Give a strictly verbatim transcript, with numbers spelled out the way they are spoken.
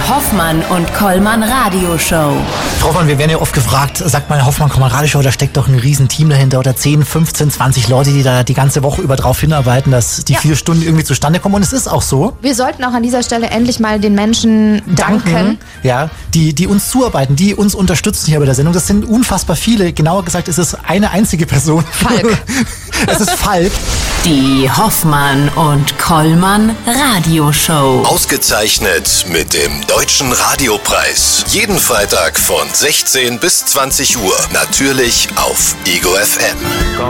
Die Hoffmann und Kollmann Radioshow. Frau Hoffmann, wir werden ja oft gefragt, sagt man Hoffmann Kollmann Radioshow, da steckt doch ein Riesenteam dahinter oder zehn, fünfzehn, zwanzig Leute, die da die ganze Woche über drauf hinarbeiten, dass die ja. vier Stunden irgendwie zustande kommen. Und es ist auch so. Wir sollten auch an dieser Stelle endlich mal den Menschen danken. danken ja, die, die uns zuarbeiten, die uns unterstützen hier bei der Sendung. Das sind unfassbar viele. Genauer gesagt ist es eine einzige Person. Falk. Es ist Falk. Die Hoffmann und Kollmann Radioshow. Ausgezeichnet mit dem Deutschen Radiopreis. Jeden Freitag von sechzehn bis zwanzig Uhr. Natürlich auf Ego F M.